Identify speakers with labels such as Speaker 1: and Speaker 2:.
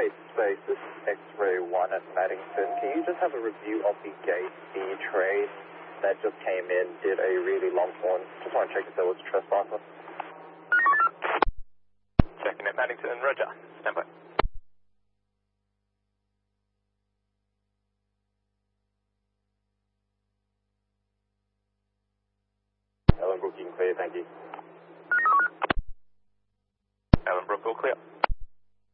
Speaker 1: Hey, Space, this is X-Ray 1 at Maddington. Can you just have a review of the gate B trade that just came in, did a really long horn? Just want to check if there was a trespasser.
Speaker 2: Checking at Maddington, roger. Stand by.
Speaker 1: Ellenbrook, you can clear, thank you.
Speaker 2: Ellenbrook, all clear.